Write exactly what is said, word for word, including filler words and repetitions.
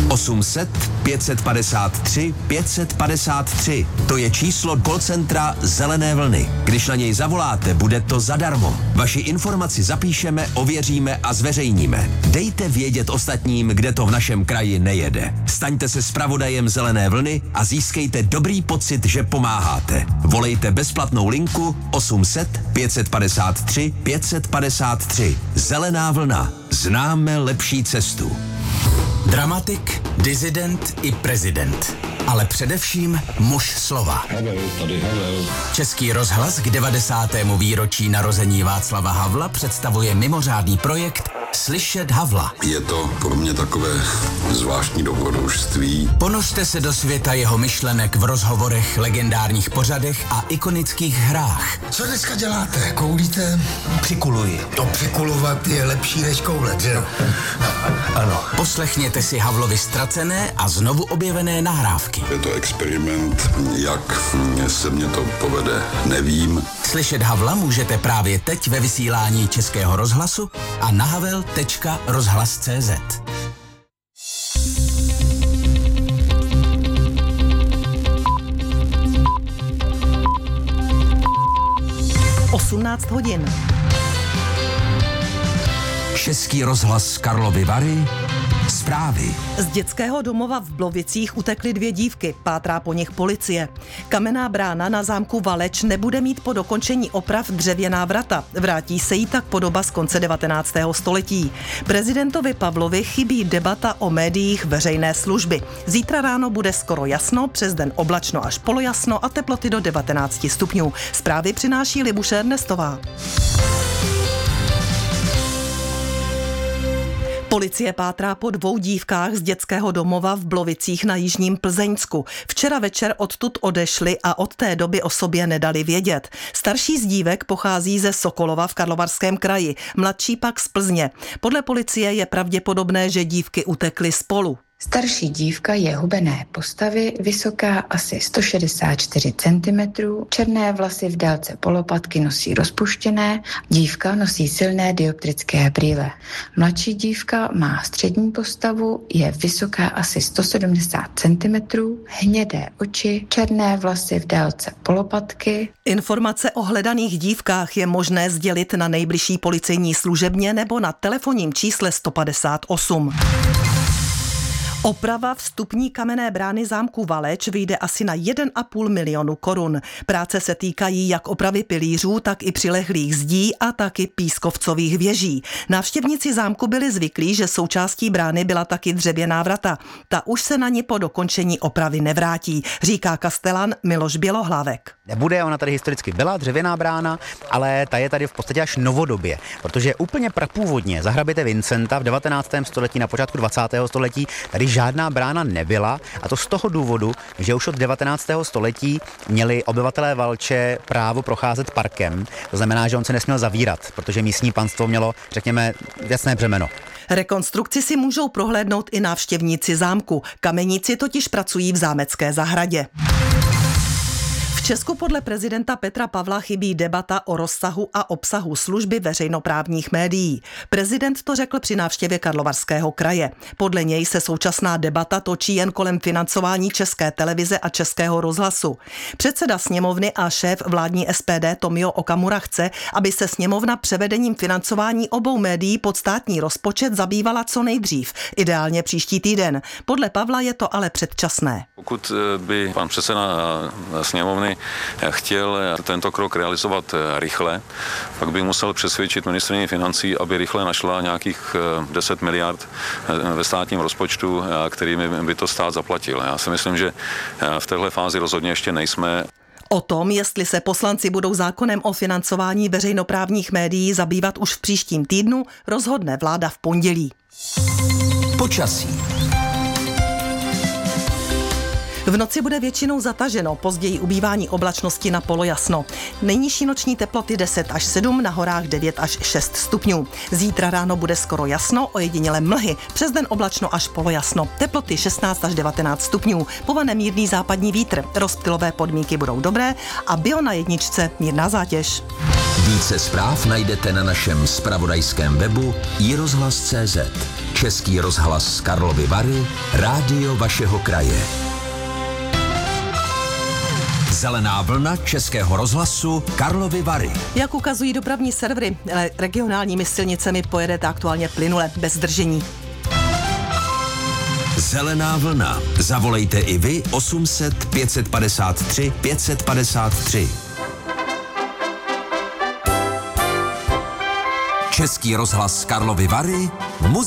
osm set pět padesát tři pět padesát tři. To je číslo call centra Zelené vlny. Když na něj zavoláte, bude to zadarmo. Vaši informaci zapíšeme, ověříme a zveřejníme. Dejte vědět ostatním, kde to v našem kraji nejede. Staňte se zpravodajem Zelené vlny a získejte dobrý pocit, že pomáháte. Volejte bezplatnou linku osm set pět padesát tři pět padesát tři. Zelená vlna. Známe lepší cestu. Dramatik, disident i prezident. Ale především muž slova. Havel, tady Havel. Český rozhlas k devadesátému výročí narození Václava Havla představuje mimořádný projekt Slyšet Havla. Je to pro mě takové zvláštní dobrodružství. Ponořte se do světa jeho myšlenek v rozhovorech, legendárních pořadech a ikonických hrách. Co dneska děláte? Koulíte? Přikuluji. To přikulovat je lepší než koulet, že jo? Ano. Poslechněte si Havlovi ztracené a znovu objevené nahrávky. Je to experiment, jak se mě to povede, nevím. Slyšet Havla můžete právě teď ve vysílání Českého rozhlasu a na havel tečka rozhlas tečka cé zet. osmnáct hodin. Český rozhlas Karlovy Vary. Zprávy. Z dětského domova v Blovicích utekly dvě dívky, pátrá po nich policie. Kamenná brána na zámku Valeč nebude mít po dokončení oprav dřevěná vrata. Vrátí se jí tak podoba z konce devatenáctého století. Prezidentovi Pavlovi chybí debata o médiích veřejné služby. Zítra ráno bude skoro jasno, přes den oblačno až polojasno a teploty do devatenáct stupňů. Zprávy přináší Libuše Ernestová. Policie pátrá po dvou dívkách z dětského domova v Blovicích na jižním Plzeňsku. Včera večer odtud odešly a od té doby o sobě nedali vědět. Starší z dívek pochází ze Sokolova v Karlovarském kraji, mladší pak z Plzně. Podle policie je pravděpodobné, že dívky utekly spolu. Starší dívka je hubené postavy, vysoká asi sto šedesát čtyři centimetrů, černé vlasy v délce polopatky nosí rozpuštěné, dívka nosí silné dioptrické brýle. Mladší dívka má střední postavu, je vysoká asi sto sedmdesát centimetrů, hnědé oči, černé vlasy v délce polopatky. Informace o hledaných dívkách je možné sdělit na nejbližší policejní služebně nebo na telefonním čísle sto padesát osm. Oprava vstupní kamenné brány zámku Valeč vyjde asi na jeden a půl milionu korun. Práce se týkají jak opravy pilířů, tak i přilehlých zdí a taky pískovcových věží. Návštěvníci zámku byli zvyklí, že součástí brány byla taky dřevěná vrata. Ta už se na ní po dokončení opravy nevrátí, říká kastelan Miloš Bělohlávek. Nebude, ona tady historicky byla dřevěná brána, ale ta je tady v podstatě až novodobě, protože úplně prapůvodně za hraběte Vincenta v devatenáctém století, na počátku dvacátého století tady žádná brána nebyla, a to z toho důvodu, že už od devatenáctého století měli obyvatelé Valče právo procházet parkem. To znamená, že on se nesměl zavírat, protože místní panstvo mělo, řekněme, jasné břemeno. Rekonstrukci si můžou prohlédnout i návštěvníci zámku. Kameníci totiž pracují v zámecké zahradě. V Česku podle prezidenta Petra Pavla chybí debata o rozsahu a obsahu služby veřejnoprávních médií. Prezident to řekl při návštěvě Karlovarského kraje. Podle něj se současná debata točí jen kolem financování České televize a Českého rozhlasu. Předseda sněmovny a šéf vládní S P D Tomio Okamura chce, aby se sněmovna převedením financování obou médií pod státní rozpočet zabývala co nejdřív, ideálně příští týden. Podle Pavla je to ale předčasné. Pokud by pan předseda sněmovny chtěl tento krok realizovat rychle, pak by musel přesvědčit ministryni financí, aby rychle našla nějakých deset miliard ve státním rozpočtu, kterými by to stát zaplatil. Já si myslím, že v téhle fázi rozhodně ještě nejsme. O tom, jestli se poslanci budou zákonem o financování veřejnoprávních médií zabývat už v příštím týdnu, rozhodne vláda v pondělí. Počasí. V noci bude většinou zataženo, později ubývání oblačnosti na polojasno. Nejnižší noční teploty deset až sedm, na horách devět až šest stupňů. Zítra ráno bude skoro jasno, ojediněle mlhy, přes den oblačno až polojasno. Teploty šestnáct až devatenáct stupňů, povane mírný západní vítr, rozptylové podmínky budou dobré a bio na jedničce mírná zátěž. Více zpráv najdete na našem zpravodajském webu i rozhlas tečka cé zet. Český rozhlas Karlovy Vary, rádio vašeho kraje. Zelená vlna Českého rozhlasu Karlovy Vary. Jak ukazují dopravní servery, regionálními silnicemi pojedete aktuálně plynule, bez zdržení. Zelená vlna. Zavolejte i vy osm set pět padesát tři pět padesát tři. Český rozhlas Karlovy Vary, muzika.